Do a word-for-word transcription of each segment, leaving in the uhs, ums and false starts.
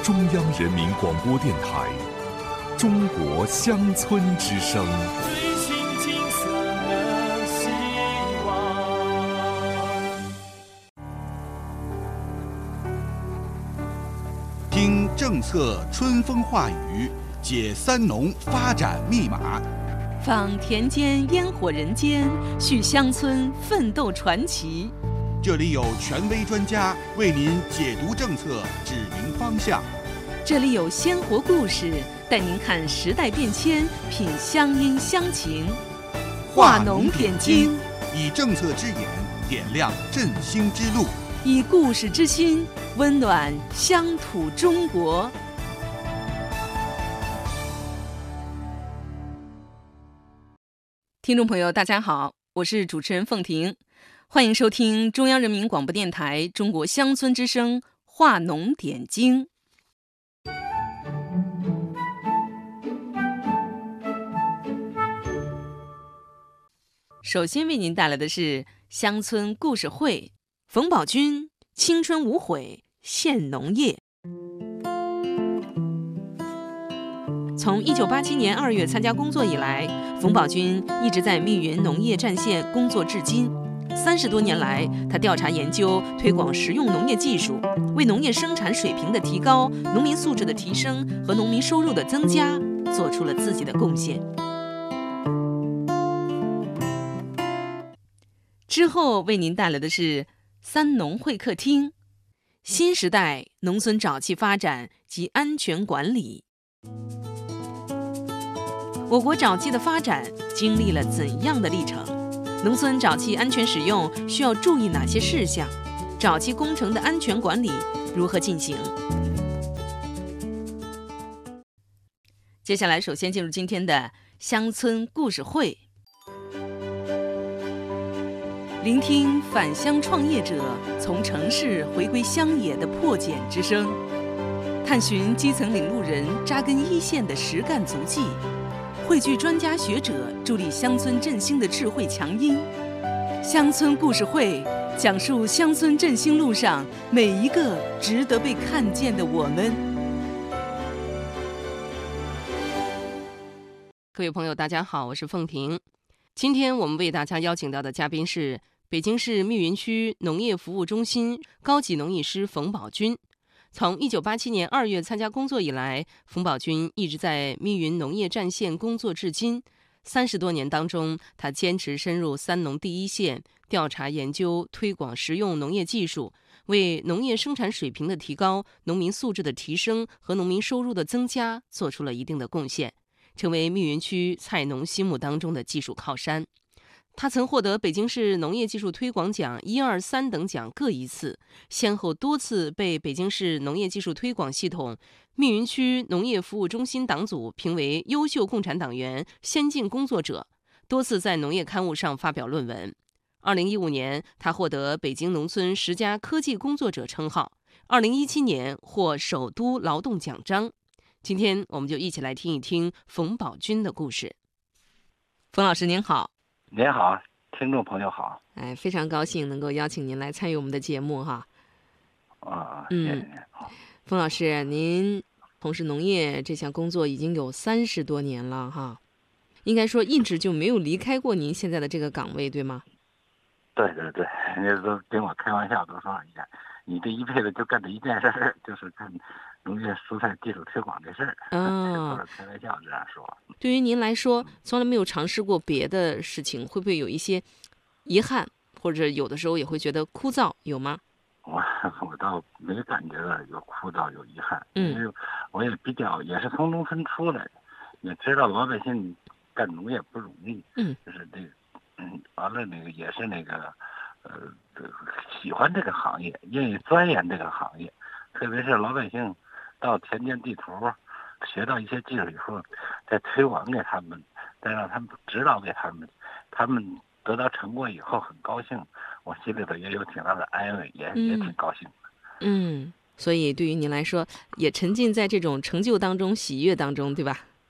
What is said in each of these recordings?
中央人民广播电台中国乡村之声。 最新金色的希望。 听政策春风化雨，解三农发展密码， 访田间烟火人间，续乡村奋斗传奇。 这里有权威专家为您解读政策，指明方向。 这里有鲜活故事，带您看时代变迁，品乡音乡情。化农点睛， 以政策之眼点亮振兴之路， 以故事之心温暖乡土中国。听众朋友，大家好，我是主持人凤婷，欢迎收听中央人民广播电台中国乡村之声化农点睛。首先为您带来的是乡村故事会，冯宝军青春无悔献农业。从一九八七年二月参加工作以来，冯宝军一直在密云农业战线工作至今。三十多年来，他调查研究、推广实用农业技术，为农业生产水平的提高、农民素质的提升和农民收入的增加做出了自己的贡献。之后为您带来的是三农会客厅，新时代农村沼气发展及安全管理。我国沼气的发展经历了怎样的历程？农村沼气安全使用需要注意哪些事项？沼气工程的安全管理如何进行？接下来首先进入今天的乡村故事会，聆听返乡创业者从城市回归乡野的破茧之声，探寻基层领路人扎根一线的实干足迹，汇聚专家学者助力乡村振兴的智慧强音。乡村故事会讲述乡村振兴路上每一个值得被看见的我们。各位朋友大家好，我是凤婷。今天我们为大家邀请到的嘉宾是北京市密云区农业服务中心高级农艺师冯宝军。从一九八七年二月参加工作以来，冯宝军一直在密云农业战线工作至今。三十多年当中，他坚持深入三农第一线，调查研究、推广实用农业技术，为农业生产水平的提高、农民素质的提升和农民收入的增加做出了一定的贡献，成为密云区菜农心目当中的技术靠山。他曾获得北京市农业技术推广奖一二三等奖各一次，先后多次被北京市农业技术推广系统密云区农业服务中心党组评为优秀共产党员、先进工作者，多次在农业刊物上发表论文。二零一五年，他获得北京农村十佳科技工作者称号。二零一七年获首都劳动奖章。今天我们就一起来听一听冯宝军的故事。冯老师您好。 您好，听众朋友好。 哎，非常高兴能够邀请您来参与我们的节目哈。 啊， 嗯， 谢谢您。好， 冯老师，您从事农业这项工作已经有三十多年了哈，应该说一直就没有离开过您现在的这个岗位，对吗？ 对对对，人家都跟我开玩笑，都说你看，你这一辈子就干这一件事儿，就是干农业蔬菜技术推广这事儿。 啊， 开玩笑这样说。 对于您来说，从来没有尝试过别的事情，会不会有一些遗憾，或者有的时候也会觉得枯燥，有吗？ 我我倒没感觉到有枯燥有遗憾， 嗯， 因为我也比较也是从农村出来的，也知道老百姓干农业不容易， 嗯， 就是这个，嗯，完了那个也是那个，呃，喜欢这个行业，愿意钻研这个行业，特别是老百姓到田间地头学到一些技术以后，再推广给他们，再让他们指导给他们，他们得到成果以后很高兴，我心里头也有挺大的安慰，也、嗯、也挺高兴的。 嗯，所以对于您来说，也沉浸在这种成就当中、喜悦当中，对吧？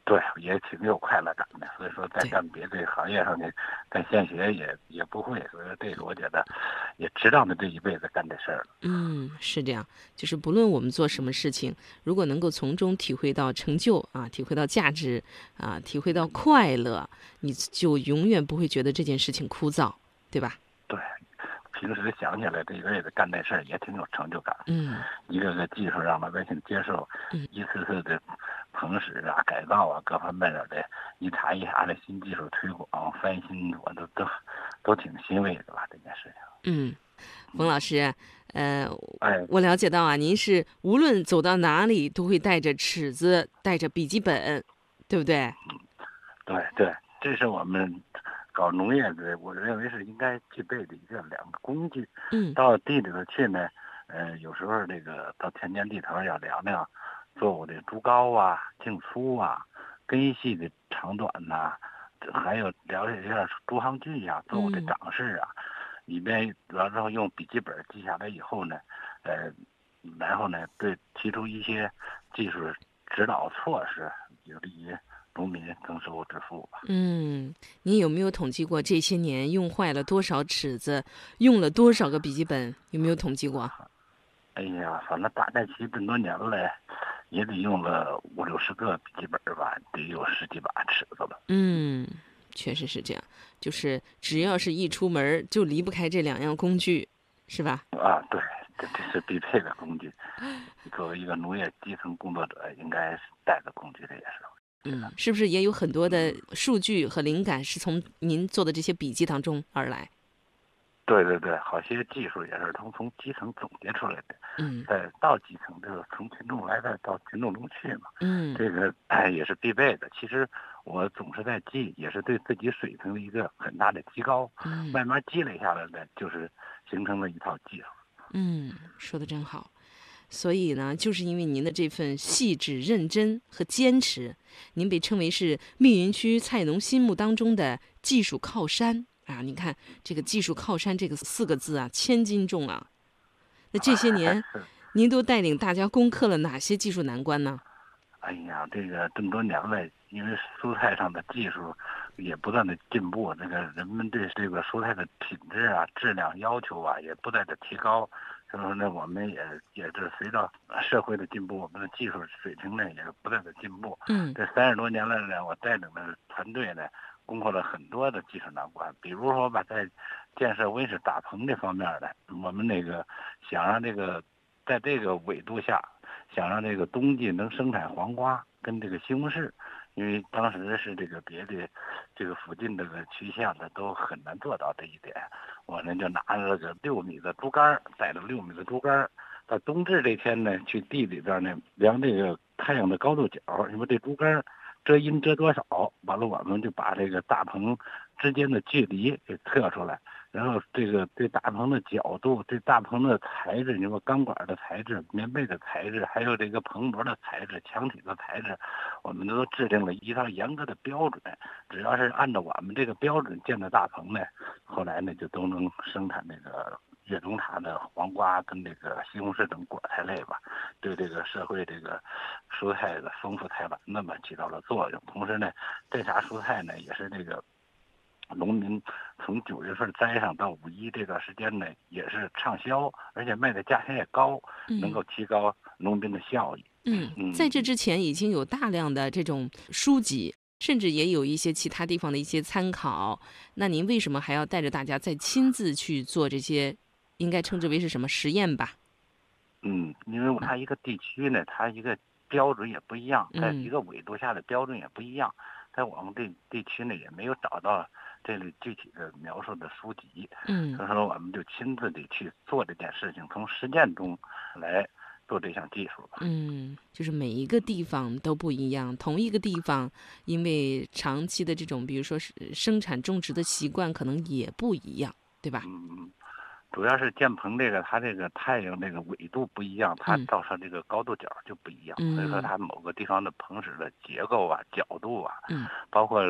对，也挺有快乐感的。所以说，在对干别的行业上呢，干现学也也不会，所以说这个我觉得也值当的这一辈子干这事儿了。 嗯，是这样，就是不论我们做什么事情，如果能够从中体会到成就啊，体会到价值啊，体会到快乐，你就永远不会觉得这件事情枯燥，对吧？ 对，平时想起来这一辈子干这事儿也挺有成就感。 嗯一个个技术让老百姓接受， 嗯一次次的棚使啊、改造啊各方面的一茬一茬的新技术推广翻新，我都都都挺欣慰的吧这件事情。 嗯，冯老师，呃， 哎， 我了解到啊，您是无论走到哪里都会带着尺子，带着笔记本，对不对？ 对对，这是我们搞农业的，我认为是应该具备的一个两个工具。 嗯到地里头去呢，呃，有时候这个到田间地头要量量作物的株高啊、茎粗啊、根系的长短呐、这还有了解一下诸行距呀、作物的嗯长势啊，里边完之后用笔记本记下来以后呢，呃，然后呢对提出一些技术指导措施，有利于农民增收致富吧。 嗯，您有没有统计过这些年用坏了多少尺子，用了多少个笔记本？有没有统计过？ 哎呀，反正大概其这么多年来，也得用了五六十个笔记本吧，得有十几把尺子了。 嗯，确实是这样，就是只要是一出门儿就离不开这两样工具，是吧？ 啊，对，这这是必备的工具。作为一个农业基层工作者，应该是带着工具，这也是。 嗯，是不是也有很多的数据和灵感是从您做的这些笔记当中而来？ 对对对，好些技术也是从从基层总结出来的， 嗯再到基层就是从群众来，再到群众中去嘛。 嗯这个哎也是必备的。其实我总是在记，也是对自己水平的一个很大的提高。 嗯慢慢积累下来的，就是形成了一套技术。 嗯，说的真好。所以呢，就是因为您的这份细致、认真和坚持，您被称为是密云区菜农心目当中的技术靠山啊！你看这个“技术靠山”这个四个字啊，千斤重啊。那这些年，您都带领大家攻克了哪些技术难关呢？ 哎呀，这个这么多年来，因为蔬菜上的技术也不断的进步，这个人们对这个蔬菜的品质啊、质量要求啊也不断的提高。所以说呢，我们也也是随着社会的进步，我们的技术水平呢也是不断的进步。 嗯这三十多年来呢，我带领的团队呢，攻克了很多的技术难关。比如说吧，在建设温室大棚这方面呢，我们那个想让这个在这个纬度下，想让这个冬季能生产黄瓜跟这个西红柿，因为当时是这个别的这个附近这个区县的都很难做到这一点。我呢就拿了个六米的竹竿，带着六米的竹竿，到冬至这天呢，去地里边呢量这个太阳的高度角，因为这竹竿遮阴遮多少，完了我们就把这个大棚之间的距离给测出来，然后这个对大棚的角度、对大棚的材质，你说钢管的材质、棉被的材质，还有这个棚膜的材质、墙体的材质，我们都制定了一套严格的标准。只要是按照我们这个标准建的大棚呢，后来呢就都能生产这个月中茶的黄瓜跟这个西红柿等果菜类吧，对这个社会这个蔬菜的丰富菜篮子嘛起到了作用。同时呢，这茬蔬菜呢也是这个农民从九月份栽上到五一这段时间呢，也是畅销，而且卖的价钱也高，能够提高农民的效益。 嗯， 嗯在这之前已经有大量的这种书籍，甚至也有一些其他地方的一些参考。那您为什么还要带着大家再亲自去做这些，应该称之为是什么实验吧？ 嗯，因为它一个地区呢，它一个标准也不一样，在嗯一个纬度下的标准也不一样，在我们这地区呢也没有找到这类具体的描述的书籍， 嗯所以说我们就亲自得去做这件事情，从实践中来做这项技术吧。 嗯，就是每一个地方都不一样，同一个地方，因为长期的这种，比如说是生产种植的习惯，可能也不一样，对吧？ 嗯，主要是建棚这个，它这个太阳这个纬度不一样，它嗯照射这个高度角就不一样， 嗯所以说它某个地方的棚室的结构啊、角度啊， 嗯包括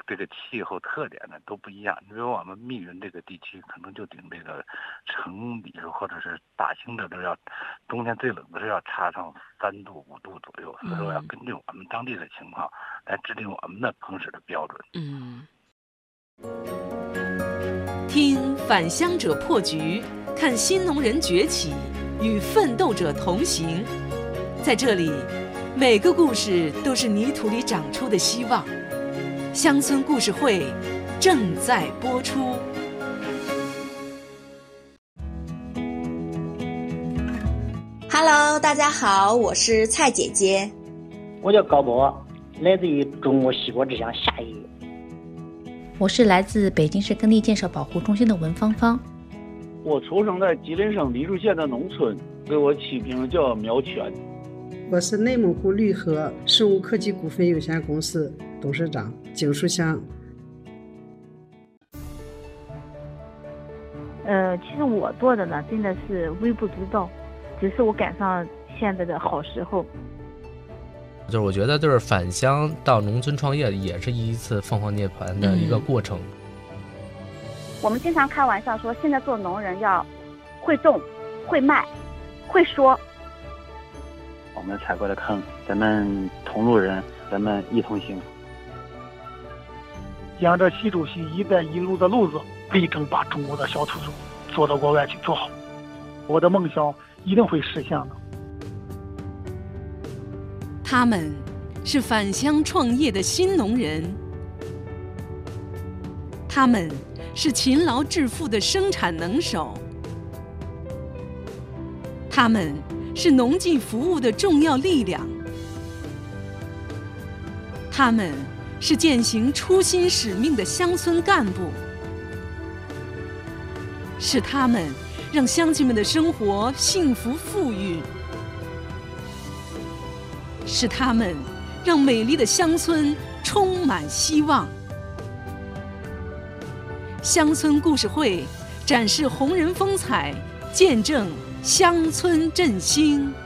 这个气候特点呢都不一样。你比如我们密云这个地区，可能就顶这个城里或者是大兴的都要冬天最冷的时候要差上三度五度左右，所以说要根据我们当地的情况来制定我们的烹食的标准。 嗯， 听返乡者破局，看新农人崛起，与奋斗者同行。在这里，每个故事都是泥土里长出的希望。乡村故事会正在播出。 Hello， 大家好，我是蔡姐姐。 我叫高博，来自于中国西瓜之乡夏邑。 我是来自北京市耕地建设保护中心的文芳芳。 我出生在吉林省黎柱县的农村，给我起名叫苗全。 我是内蒙古绿河生物科技股份有限公司董事长景书香。 呃，其实我做的呢，真的是微不足道，只是我赶上现在的好时候。 就是我觉得，就是返乡到农村创业，也是一次凤凰涅槃的一个过程。嗯、 我们经常开玩笑说，现在做农人要会种、会卖、会说。 我们踩过的坑，咱们同路人，咱们一同行。 沿着习主席一带一路的路子，力争把中国的小土豆做到国外去做好。我的梦想一定会实现的。 他们是返乡创业的新农人，他们是勤劳致富的生产能手，他们是农技服务的重要力量，他们是践行初心使命的乡村干部，是他们让乡亲们的生活幸福富裕，是他们让美丽的乡村充满希望。乡村故事会展示红人风采，见证乡村振兴。